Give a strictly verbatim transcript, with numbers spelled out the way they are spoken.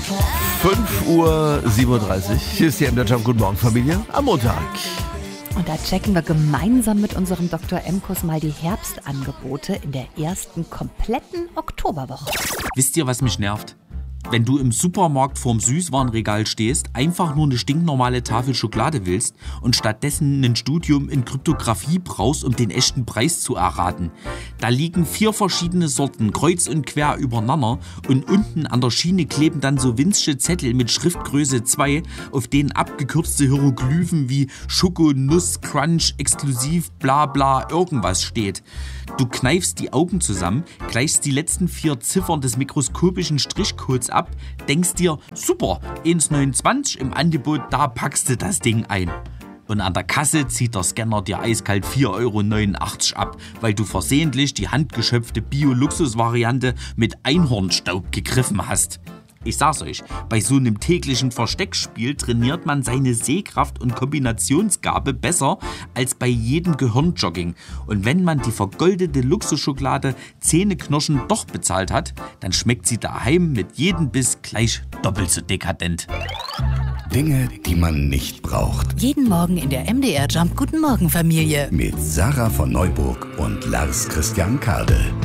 fünf Uhr siebenunddreißig. Hier ist die M D R Jump. Guten Morgen, Familie. Am Montag. Und da checken wir gemeinsam mit unserem Doktor Emkus mal die Herbstangebote in der ersten kompletten Oktoberwoche. Wisst ihr, was mich nervt? Wenn du im Supermarkt vorm Süßwarenregal stehst, einfach nur eine stinknormale Tafel Schokolade willst und stattdessen ein Studium in Kryptographie brauchst, um den echten Preis zu erraten. Da liegen vier verschiedene Sorten kreuz und quer übereinander und unten an der Schiene kleben dann so winzige Zettel mit Schriftgröße zwei, auf denen abgekürzte Hieroglyphen wie Schoko, Nuss, Crunch, Exklusiv, bla bla irgendwas steht. Du kneifst die Augen zusammen, gleichst die letzten vier Ziffern des mikroskopischen Strichcodes ab, denkst dir, super, eins Komma neunundzwanzig im Angebot, da packst du das Ding ein. Und an der Kasse zieht der Scanner dir eiskalt vier Euro neunundachtzig ab, weil du versehentlich die handgeschöpfte Bio-Luxus-Variante mit Einhornstaub gegriffen hast. Ich sag's euch, bei so einem täglichen Versteckspiel trainiert man seine Sehkraft und Kombinationsgabe besser als bei jedem Gehirnjogging. Und wenn man die vergoldete Luxusschokolade Zähneknirschen doch bezahlt hat, dann schmeckt sie daheim mit jedem Biss gleich doppelt so dekadent. Dinge, die man nicht braucht. Jeden Morgen in der M D R Jump. Guten Morgen, Familie. Mit Sarah von Neuburg und Lars Christian Kade.